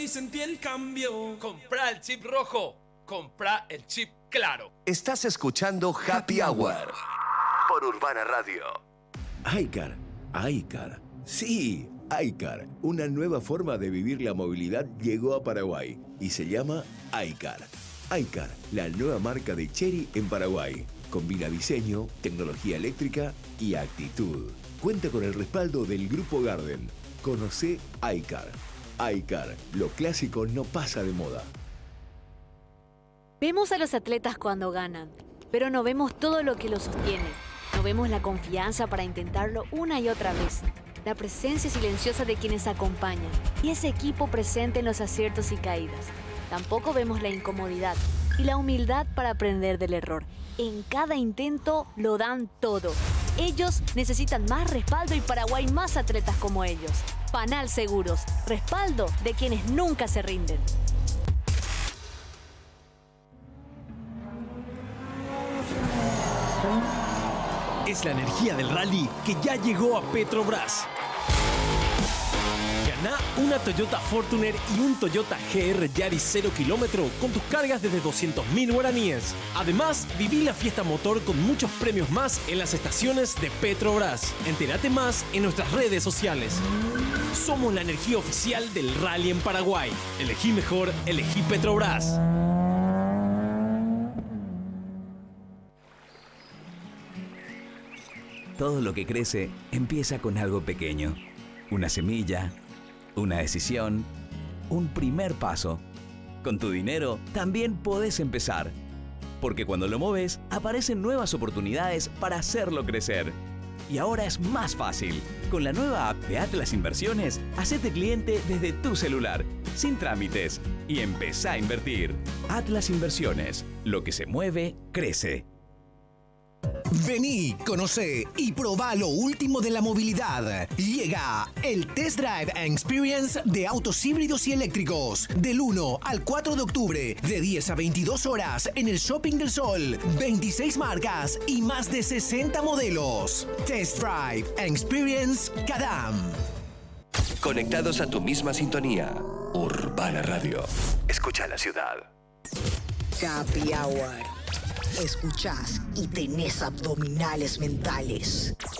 y sentí el cambio. Comprá el chip rojo, comprá el chip claro. Estás escuchando Happy Hour por Urbana Radio. iCar. Sí, iCar. Una nueva forma de vivir la movilidad llegó a Paraguay y se llama iCar. iCar, la nueva marca de Chery en Paraguay. Combina diseño, tecnología eléctrica y actitud. Cuenta con el respaldo del Grupo Garden. Conoce iCar. iCar, lo clásico no pasa de moda. Vemos a los atletas cuando ganan, pero no vemos todo lo que los sostiene. No vemos la confianza para intentarlo una y otra vez, la presencia silenciosa de quienes acompañan y ese equipo presente en los aciertos y caídas. Tampoco vemos la incomodidad y la humildad para aprender del error. En cada intento lo dan todo. Ellos necesitan más respaldo y Paraguay más atletas como ellos. Panal Seguros, respaldo de quienes nunca se rinden. Es la energía del rally que ya llegó a Petrobras. Ganá una Toyota Fortuner y un Toyota GR Yaris 0 km con tus cargas desde 200.000 guaraníes. Además, viví la fiesta motor con muchos premios más en las estaciones de Petrobras. Entérate más en nuestras redes sociales. Somos la energía oficial del rally en Paraguay. Elegí mejor, elegí Petrobras. Todo lo que crece empieza con algo pequeño. Una semilla, una decisión, un primer paso. Con tu dinero también podés empezar. Porque cuando lo mueves, aparecen nuevas oportunidades para hacerlo crecer. Y ahora es más fácil. Con la nueva app de Atlas Inversiones, hacete cliente desde tu celular, sin trámites, y empezá a invertir. Atlas Inversiones. Lo que se mueve, crece. Vení, conocé y probá lo último de la movilidad. Llega el Test Drive and Experience de autos híbridos y eléctricos. Del 1 al 4 de octubre, de 10 a 22 horas en el Shopping del Sol. 26 marcas y más de 60 modelos. Test Drive and Experience Cadam. Conectados a tu misma sintonía. Urbana Radio. Escucha la ciudad. Happy Hour. Escuchás y tenés abdominales mentales.